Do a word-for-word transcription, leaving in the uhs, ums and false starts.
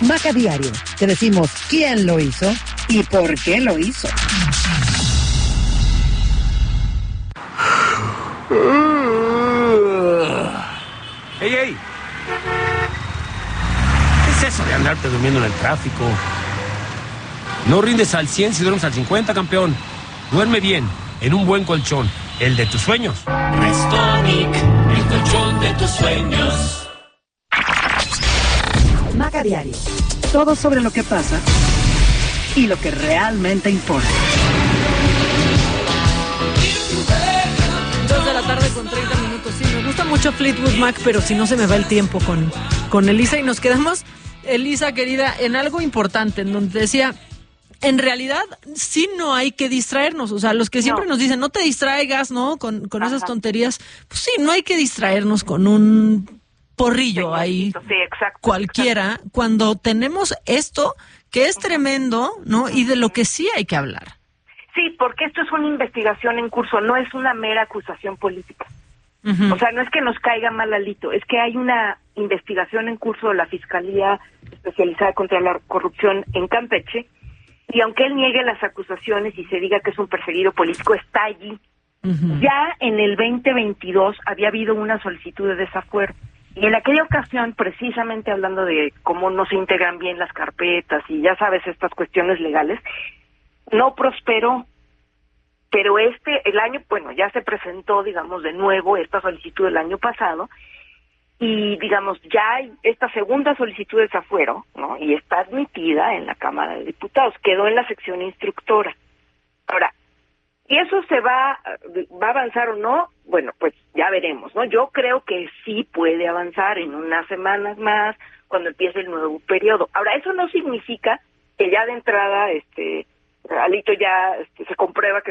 Maca Diario. Te decimos quién lo hizo y por qué lo hizo. ¡Ey, ey! ¿Qué es eso de andarte durmiendo en el tráfico? No rindes al cien si duermes al cincuenta, campeón. Duerme bien, en un buen colchón, el de tus sueños. Restonic, el colchón de tus sueños. Maca Diario. Todo sobre lo que pasa y lo que realmente importa. Dos de la tarde con treinta minutos. Sí, me gusta mucho Fleetwood Mac, pero si no se me va el tiempo con, con Elisa. Y nos quedamos, Elisa querida, en algo importante, en donde decía, en realidad sí no hay que distraernos. O sea, los que siempre no. nos dicen, no te distraigas, ¿no? Con, con esas tonterías. Pues sí, no hay que distraernos con un porrillo ahí, sí, exacto, cualquiera, exacto. Cuando tenemos esto, que es tremendo, ¿no? Y de lo que sí hay que hablar. Sí, porque esto es una investigación en curso, no es una mera acusación política. Uh-huh. O sea, no es que nos caiga mal Alito, es que hay una investigación en curso de la Fiscalía Especializada contra la Corrupción en Campeche, y aunque él niegue las acusaciones y se diga que es un perseguido político, está allí. Uh-huh. Ya en el veinte veintidós había habido una solicitud de desafuero, y en aquella ocasión, precisamente hablando de cómo no se integran bien las carpetas y ya sabes, estas cuestiones legales, no prosperó, pero este, el año, bueno, ya se presentó, digamos, de nuevo esta solicitud del año pasado, y, digamos, ya hay esta segunda solicitud de desafuero, ¿no? Y está admitida en la Cámara de Diputados, quedó en la sección instructora. Ahora, ¿y eso se va, va a avanzar o no? Bueno, pues ya veremos, ¿no? Yo creo que sí puede avanzar en unas semanas más, cuando empiece el nuevo periodo. Ahora, eso no significa que ya de entrada, este... Alito ya este, se comprueba que